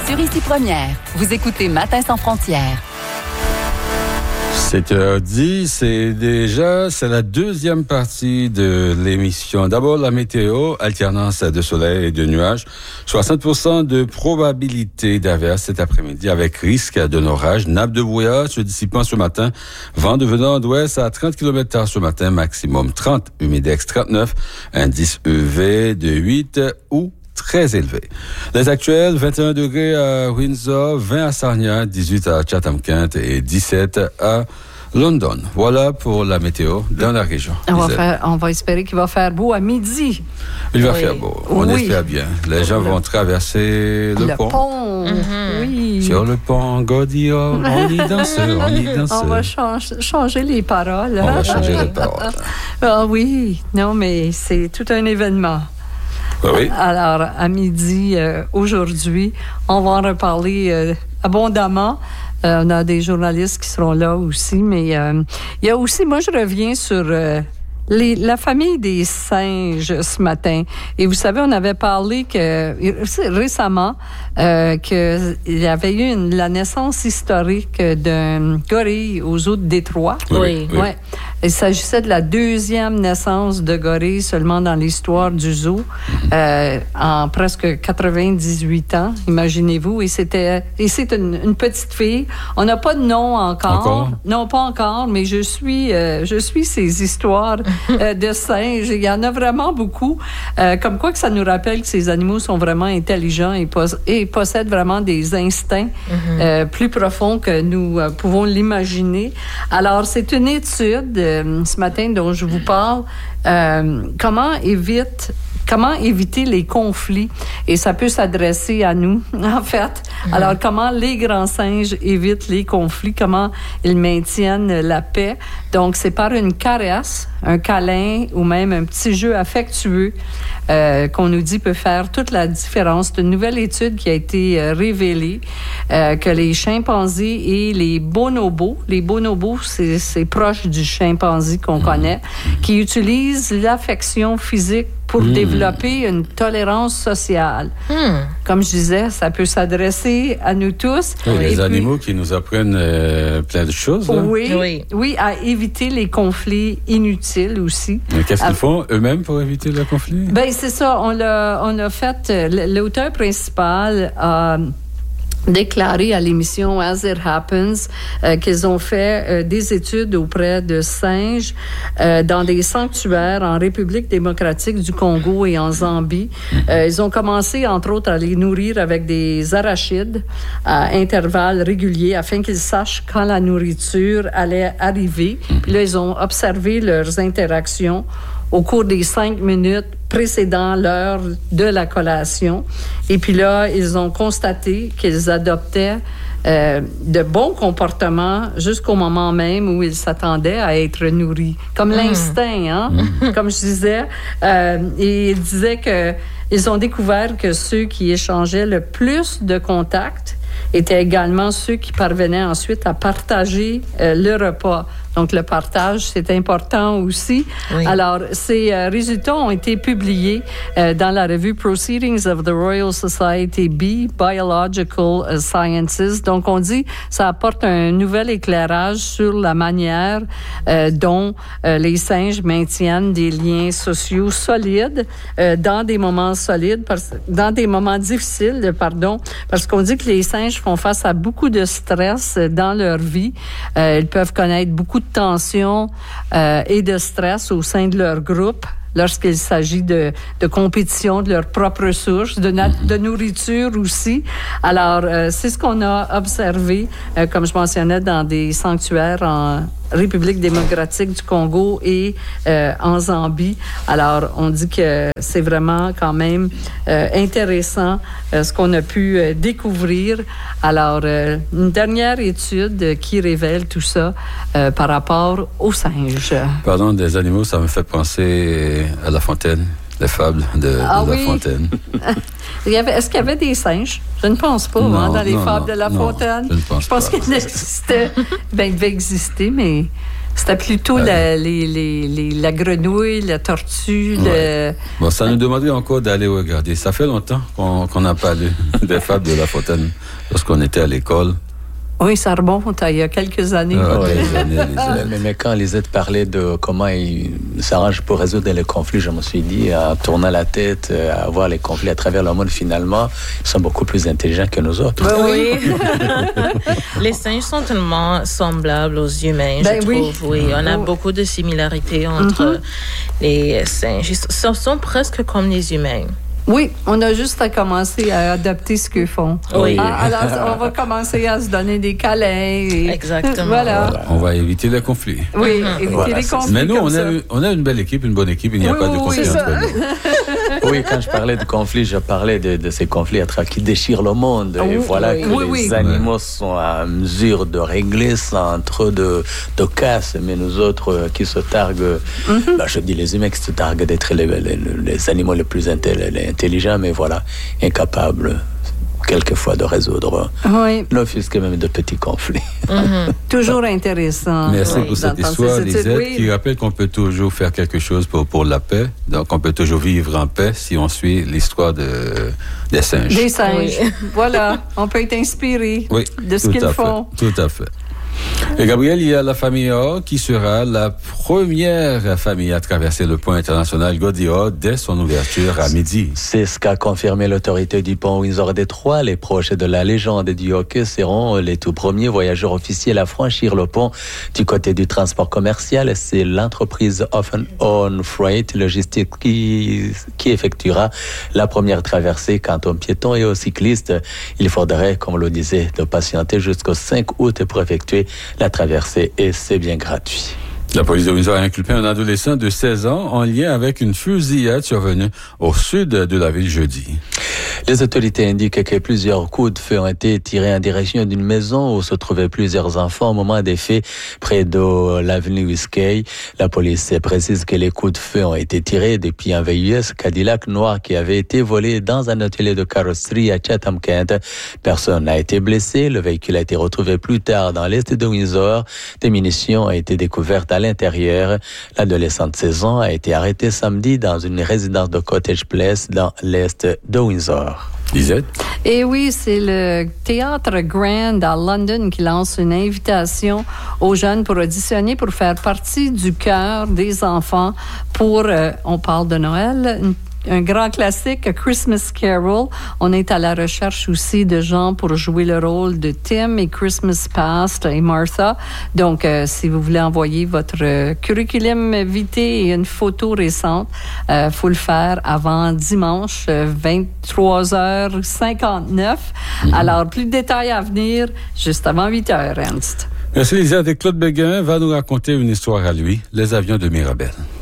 Sur Ici Première, vous écoutez Matin sans frontières. 7h10, c'est la deuxième partie de l'émission. D'abord, la météo, alternance de soleil et de nuages. 60% de probabilité d'averse cet après-midi avec risque d'un orage. Nappe de brouillard se dissipant ce matin. Vent devenant d'ouest à 30 km/h ce matin, maximum 30. Humidex 39. Indice UV de 8 ou très élevé. Les actuels, 21 degrés à Windsor, 20 à Sarnia, 18 à Chatham-Kent et 17 à London. Voilà pour la météo dans la région. On va espérer qu'il va faire beau à midi. Il va faire beau. On espère bien. Les gens vont traverser le pont. Oui. Sur le pont Godillard, on y danse. On va changer les paroles. On va changer les paroles. Ah oui. Non, mais c'est tout un événement. Oui. Alors, à midi, aujourd'hui, on va en reparler abondamment. On a des journalistes qui seront là aussi, mais il y a aussi, moi je reviens sur la famille des singes ce matin. Et vous savez, on avait parlé récemment qu'il y avait eu la naissance historique d'un gorille aux eaux de Détroit. Oui. Ouais. Il s'agissait de la deuxième naissance de gorille seulement dans l'histoire du zoo, en presque 98 ans, imaginez-vous. Et c'est une petite fille. On n'a pas de nom encore. Non, pas encore, mais je suis ces histoires de singes. Il y en a vraiment beaucoup. Comme quoi que ça nous rappelle que ces animaux sont vraiment intelligents et possèdent vraiment des instincts plus profonds que nous pouvons l'imaginer. Alors, c'est une étude ce matin dont je vous parle. Comment éviter les conflits? Et ça peut s'adresser à nous, en fait. Alors, comment les grands singes évitent les conflits? Comment ils maintiennent la paix? Donc, c'est par une caresse, un câlin ou même un petit jeu affectueux qu'on nous dit peut faire toute la différence. C'est une nouvelle étude qui a été révélée que les chimpanzés et les bonobos, c'est proche du chimpanzé qu'on connaît, qui utilisent l'affection physique pour développer une tolérance sociale. Comme je disais, ça peut s'adresser à nous tous. Oui, les animaux qui nous apprennent plein de choses. Là. Oui, à éviter les conflits inutiles aussi. Mais qu'est-ce qu'ils font eux-mêmes pour éviter le conflit? Ben c'est ça. On a fait. L'auteur principal a déclaré à l'émission As It Happens qu'ils ont fait des études auprès de singes dans des sanctuaires en République démocratique du Congo et en Zambie. Ils ont commencé, entre autres, à les nourrir avec des arachides à intervalles réguliers afin qu'ils sachent quand la nourriture allait arriver. Puis là, ils ont observé leurs interactions au cours des 5 minutes précédant l'heure de la collation. Et puis là, ils ont constaté qu'ils adoptaient de bons comportements jusqu'au moment même où ils s'attendaient à être nourris. Comme l'instinct, hein? Comme je disais. Et ils disaient qu'ils ont découvert que ceux qui échangeaient le plus de contacts étaient également ceux qui parvenaient ensuite à partager le repas. Donc, le partage, c'est important aussi. Oui. Alors, ces résultats ont été publiés dans la revue Proceedings of the Royal Society B, Biological Sciences. Donc, on dit ça apporte un nouvel éclairage sur la manière dont les singes maintiennent des liens sociaux solides dans des moments difficiles, parce qu'on dit que les singes font face à beaucoup de stress dans leur vie. Ils peuvent connaître beaucoup de tension et de stress au sein de leur groupe lorsqu'il s'agit de compétition de leur propre source, de nourriture aussi. Alors, c'est ce qu'on a observé, comme je mentionnais, dans des sanctuaires en République démocratique du Congo et en Zambie. Alors, on dit que c'est vraiment quand même intéressant ce qu'on a pu découvrir. Alors, une dernière étude qui révèle tout ça par rapport aux singes. Pardon, des animaux, ça me fait penser à La Fontaine. Les fables de La Fontaine. Est-ce qu'il y avait des singes? Je ne pense pas, non, dans les fables de La Fontaine. Je ne pense pas. qu'il existait. Ben, il devait exister, mais C'était plutôt la grenouille, la tortue. Ouais. Bon, ça nous demanderait encore d'aller regarder. Ça fait longtemps qu'on n'a pas lu des fables de La Fontaine lorsqu'on était à l'école. Oui, ça remonte il y a quelques années. Mais quand Lisette parlait de comment il s'arrange pour résoudre les conflits, je me suis dit, en tournant la tête, à voir les conflits à travers le monde, finalement, ils sont beaucoup plus intelligents que nous autres. Oui. Les singes sont tellement semblables aux humains, je trouve. Oui, on a beaucoup de similarités entre les singes. Ils sont presque comme les humains. Oui, on a juste à commencer à adapter ce qu'ils font. Oui. Alors, on va commencer à se donner des câlins. Exactement. Voilà. On va éviter les conflits. Oui, éviter les conflits. Mais nous, on a une belle équipe, une bonne équipe. Il n'y a pas de conflit entre nous. Oui, quand je parlais de conflits, je parlais de ces conflits qui déchirent le monde. Et voilà que les animaux sont à mesure de régler ça entre de casse. Mais nous autres qui se targuent, je dis les humains qui se targuent d'être les animaux les plus intelligents, mais voilà, incapables quelquefois de résoudre ne fût-ce que même de petits conflits. Toujours intéressant. Merci pour cette histoire, Lisette, qui rappelle qu'on peut toujours faire quelque chose pour la paix. Donc, on peut toujours vivre en paix si on suit l'histoire des singes. Des singes. Voilà. On peut être inspiré de ce qu'ils font. Tout à fait. Et Gabriel, il y a la famille A qui sera la première famille à traverser le pont international Gaudiard dès son ouverture à midi. C'est ce qu'a confirmé l'autorité du pont Windsor-Détroit. Les proches de la légende du hockey seront les tout premiers voyageurs officiels à franchir le pont du côté du transport commercial. C'est l'entreprise Off and On Freight Logistics qui effectuera la première traversée. Quant aux piétons et aux cyclistes, il faudrait, comme on le disait, de patienter jusqu'au 5 août pour effectuer la traversée et c'est bien gratuit. La police de Windsor a inculpé un adolescent de 16 ans en lien avec une fusillade survenue au sud de la ville jeudi. Les autorités indiquent que plusieurs coups de feu ont été tirés en direction d'une maison où se trouvaient plusieurs enfants au moment des faits près de l'avenue Whiskey. La police précise que les coups de feu ont été tirés depuis un VUS Cadillac noir qui avait été volé dans un atelier de carrosserie à Chatham-Kent. Personne n'a été blessé. Le véhicule a été retrouvé plus tard dans l'est de Windsor. Des munitions ont été découvertes à l'intérieur. L'adolescent de 16 ans a été arrêté samedi dans une résidence de Cottage Place dans l'est de Windsor. Lisette? Et oui, c'est le Théâtre Grand à London qui lance une invitation aux jeunes pour auditionner, pour faire partie du chœur des enfants pour, on parle de Noël, un grand classique, A Christmas Carol. On est à la recherche aussi de gens pour jouer le rôle de Tim et Christmas Past et Martha. Donc, si vous voulez envoyer votre curriculum vitae et une photo récente, faut le faire avant dimanche, 23h59. Alors, plus de détails à venir, juste avant 8h, Ernst. Merci, Lisette. Et Claude Béguin va nous raconter une histoire à lui, les avions de Mirabel.